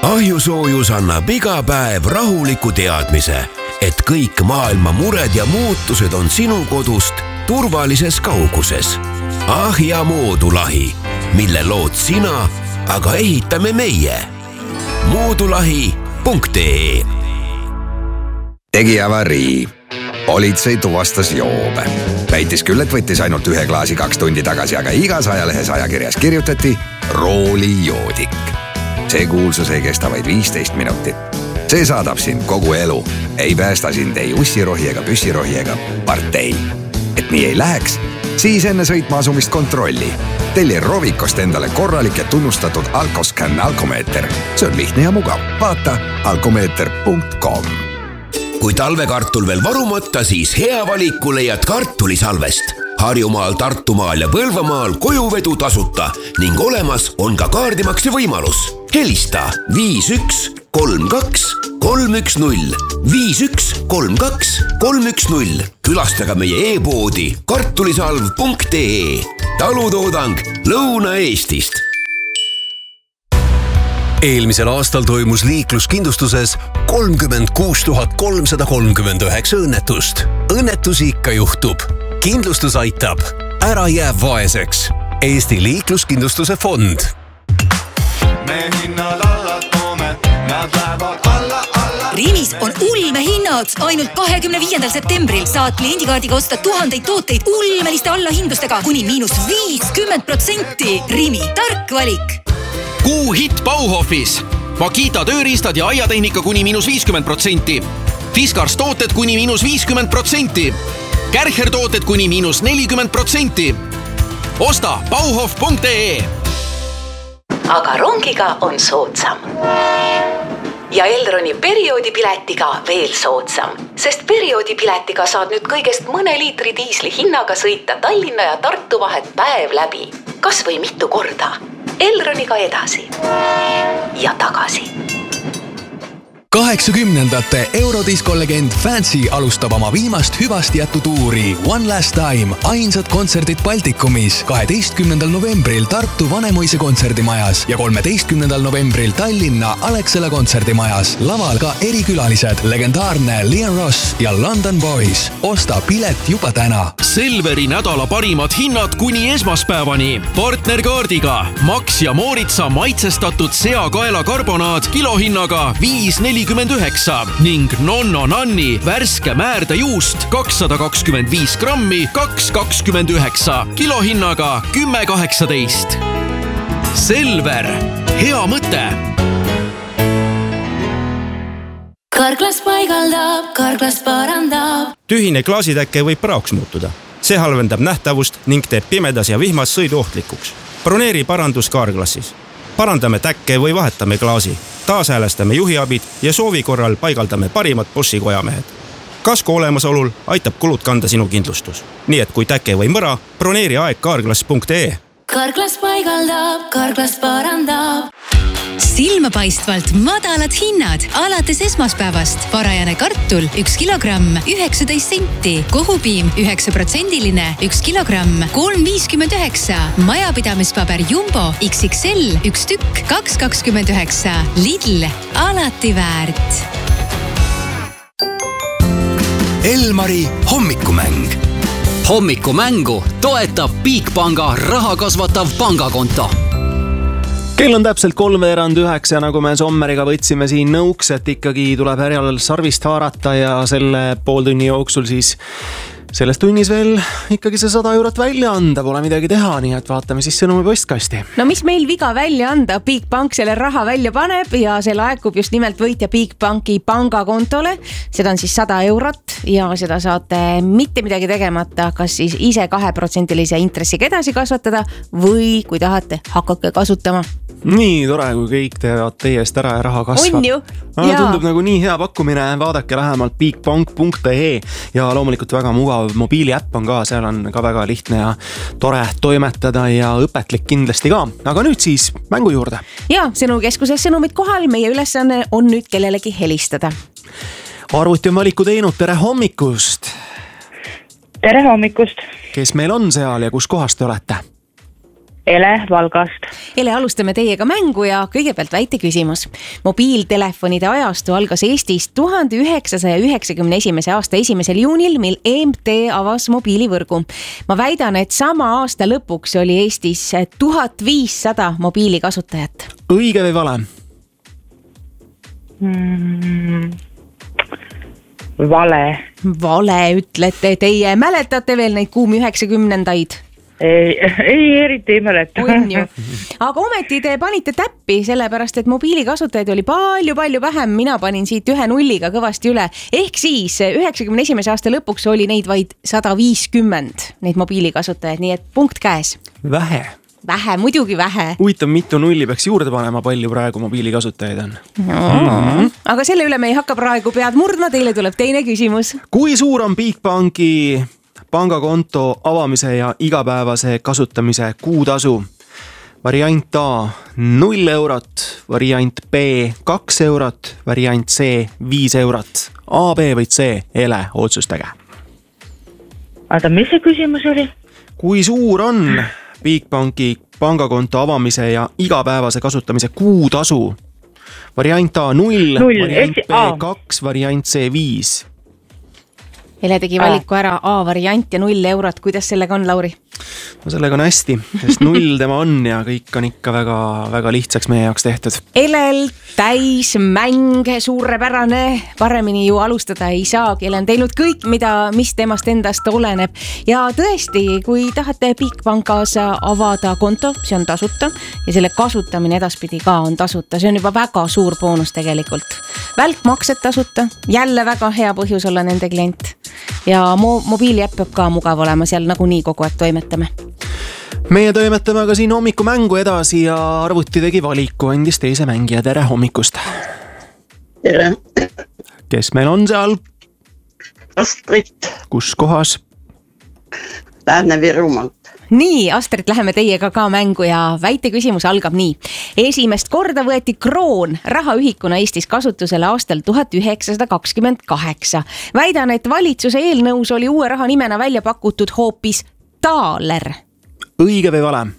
Ahjusoojus annab iga päev rahuliku teadmise, et kõik maailma mured ja muutused on sinu kodust turvalises kauguses. Ahja moodulahi, mille lood sina, aga ehitame meie. Moodulahi.ee. Tegi avarii. Politsei tuvastas joobe. Väitis küll, et võttis ainult 1 klaasi 2 tundi tagasi, aga igas ajalehes ajakirjas kirjutati roolijoodik. See kuulsus ei kesta vaid 15 minutit. See saadab sind kogu elu. Ei päästa sind ei ussirohi ega püssirohi ega partei. Et nii ei läheks, siis enne sõitma asumist kontrolli. Telli Rovikost endale korralik ja tunnustatud Alkoscan alkomeeter. See on lihtne ja mugav. Vaata alkomeeter.com. Kui talvekartul veel varumata, siis hea valiku leiad kartulisalvest. Harjumaal, Tartumaal ja Põlvamaal kojuvedu tasuta ning olemas on ka kaardimakse võimalus. Helista 5132 310 5132 310. Külastaga meie e-poodi kartulisalv.ee. Talutoodang Lõuna-Eestist. Eelmisel aastal toimus liikluskindlustuses 36 339 õnnetust. Õnnetusi ikka juhtub. Kindlustus aitab. Ära jää vaeseks. Eesti liikluskindlustuse fond. Me hinnad alla toome, nad lähevad alla. Rimis on ulmehinnad. Ainult 25. septembril saad kliendikaardiga osta tuhandeid tooteid ulmeliste allahindlustega kuni -50%. Rimi, tark valik. Kuu hit Bauhofis. Makita tööriistad ja aiatehnika kuni -50%. Fiskars tooted kuni -50%. Kärcher tooted kuni -40%. Osta bauhof.ee. Aga rongiga on soodsam. Ja Elroni perioodipiletiga veel soodsam, sest perioodipiletiga saad nüüd kõigest mõne liitri diisli hinnaga sõita Tallinna ja Tartu vahet päev läbi. Kas või mitu korda. Elroniga edasi ja tagasi. 80ndate Eurodisko-legend Fancy alustab oma viimast hüvasti jätutuuri One Last Time. Ainsad kontserdid Baltikumis 12. novembril Tartu Vanemuise kontserdimajas ja 13. novembril Tallinna Alexela kontserdimajas. Laval ka erikülalised, legendaarne Leon Ross ja London Boys. Osta pilet juba täna. Selveri nädala parimad hinnad kuni esmaspäevani. Partnerkaardiga Max ja Mooritsa maitsestatud seakaela karbonaad kilohinnaga 5,49 ning Nonno Nanni värske määrdejuust 225 grammi 2,29 kilohinnaga 10,18. Selver, hea mõte. Karklas paigaldab, Karklas parandab. Tühine klaasitäkke võib praoks muutuda. See halvendab nähtavust ning teeb pimedas ja vihmas sõidu ohtlikuks. Broneeri parandus Karklassis. Parandame täkke või vahetame klaasi. Taashäälestame juhiabid ja soovi korral paigaldame parimad Boschi kojamehed. Kasko olemasolul aitab kulud kanda sinu kindlustus. Nii et kui täke või mõra, broneeri aeg karklas.ee. Karklas paigaldab, Karklas parandab. Silmapaistvalt madalad hinnad alates esmaspäevast. Parajane kartul 1 kilogramm 19 senti. Kohupiim 9%-line 1 kilogramm 3,59. Majapidamispaber Jumbo XXL 1 tükk 2,29. Lidl, alati väärt. Elmari hommikumäng. Hommikumängu toetab Bigpanga raha kasvatav pangakonto. Kell on täpselt 8:03, nagu me Sommeriga võtsime siin nõuks, et ikkagi tuleb järjel sarvist haarata ja selle pooltunni jooksul siis selles tunnis veel ikkagi see 100 eurot välja anda, pole midagi teha, nii et vaatame siis sõnumi postkasti. No mis meil viga välja anda, Bigbank selle raha välja paneb ja see laekub just nimelt võitja Bigbanki pangakontole. Seda on siis 100 eurot ja seda saate mitte midagi tegemata, kas siis ise 2% intressiga edasi kasvatada või kui tahate, hakake kasutama. Nii tore, kui kõik teevad teie eest ära ja raha kasvab. On ju? Tundub nagu nii hea pakkumine, vaadake lähemalt bigbank.ee ja loomulikult väga mugav mobiiliäpp on ka, seal on ka väga lihtne ja tore toimetada ja õpetlik kindlasti ka. Aga nüüd siis mängu juurde. Ja, sõnumikeskuses sõnumid kohal, meie ülesanne on nüüd kellelegi helistada. Arvuti on valiku teinud, tere hommikust! Tere hommikust! Kes meil on seal ja kus kohast te olete? Ele Valgast. Ele, alustame teiega mängu ja kõigepealt väite küsimus. Mobiiltelefonide ajastu algas Eestis 1991. aasta 1. juunil, mil EMT avas mobiilivõrgu. Ma väidan, et sama aasta lõpuks oli Eestis 1500 mobiilikasutajat. Õige või vale? Vale. Vale ütlete. Teie mäletate veel neid kuumi 90-ndaid? Ei, eriti ei mäleta. On ju. Aga ometi te panite täppi, sellepärast et mobiilikasutajaid oli palju vähem. Mina panin siit 1 nulliga kõvasti üle. Ehk siis 91. aasta lõpuks oli neid vaid 150, neid mobiilikasutajaid, nii et punkt käes. Vähe, muidugi vähe. Huvitav, mitu nulli peaks juurde panema, palju praegu mobiilikasutajaid on? Aga selle üle me ei hakka praegu pead murdma, teile tuleb teine küsimus. Kui suur on Bigbanki pangakonto avamise ja igapäevase kasutamise kuutasu? Variant A 0 eurot, variant B 2 eurot, variant C 5 eurot. A, B või C, Ele, otsustage. Aga mis see küsimus oli? Kui suur on Bigbanki pangakonto avamise ja igapäevase kasutamise kuutasu? Variant A 0, variant B 2, variant C 5. Ele tegi valiku ära A variant ja 0 eurot. Kuidas sellega on, Lauri? No sellega on hästi, sest 0 tema on ja kõik on ikka väga lihtsaks meie jaoks tehtud. Elel täis mäng, suurepärane, paremini ju alustada ei saagi. Ele on teinud kõik, mis temast endast oleneb. Ja tõesti, kui tahate Bigbankas avada konto, see on tasuta ja selle kasutamine edaspidi ka on tasuta. See on juba väga suur boonus tegelikult. Välkmaksed tasuta, jälle väga hea põhjus olla nende klient. Ja mobiiliäpp peab ka mugav olema, seal nagunii kogu aeg toimetame. Meie toimetame aga siin hommikumängu edasi ja arvuti tegi valiku, andis teise mängija. Tere hommikust! Tere! Kes meil on seal? Astrid. Kus kohas? Lääne-Virumaalt. Nii, Astrid, läheme teiega ka mängu ja väite küsimus algab nii. Esimest korda võeti kroon rahaühikuna Eestis kasutusele aastal 1928. Väidan, et valitsuse eelnõus oli uue raha nimena välja pakutud hoopis taaler. Õige või vale?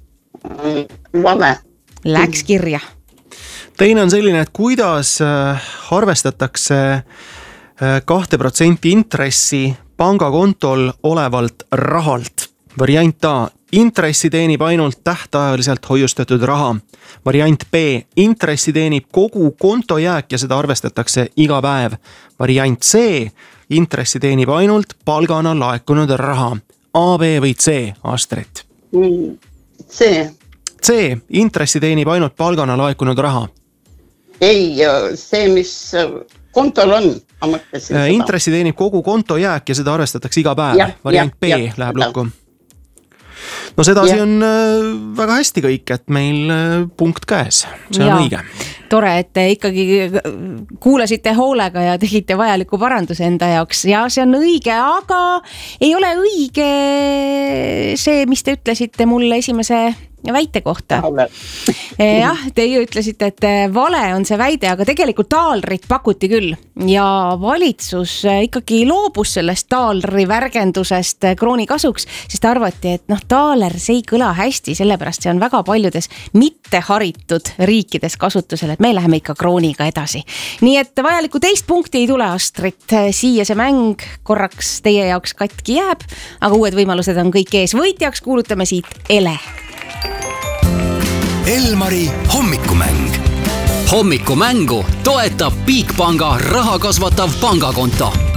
Vale. Läks kirja. Teine on selline, et kuidas arvestatakse 2% intressi pangakontol olevalt rahalt. Variant A. Intressi teenib ainult tähtajaliselt hoiustatud raha. Variant B. Intressi teenib kogu kontojääk ja seda arvestatakse iga päev. Variant C. Intressi teenib ainult palgana laekunud raha. A, B või C, Astrid? C. C. Intressi teenib ainult palgana laekunud raha. Ei, see, mis kontol on. Intressi teenib kogu kontojääk ja seda arvestatakse iga päev. Variant B läheb lukku. No sedasi on väga hästi kõik, et meil punkt käes. See on õige. Tore, et te ikkagi kuulasite hoolega ja tegite vajaliku paranduse enda jaoks. Ja see on õige, aga ei ole õige see, mis te ütlesite mulle esimese väite kohta. Jah, teie ütlesite, et vale on see väide, aga tegelikult taalrit pakuti küll. Ja valitsus ikkagi loobus sellest taalri värgendusest krooni kasuks, sest arvati, et taaler see ei kõla hästi, sellepärast see on väga paljudes mitteharitud riikides kasutusel, et me läheme ikka krooniga edasi. Nii et vajalikku teist punkti ei tule, Astrid. Siia see mäng korraks teie jaoks katki jääb, aga uued võimalused on kõik ees. Võitjaks kuulutame siit Ele. Elmari hommikumäng. Hommikumängu toetab Bigpanga raha kasvatav pangakonto.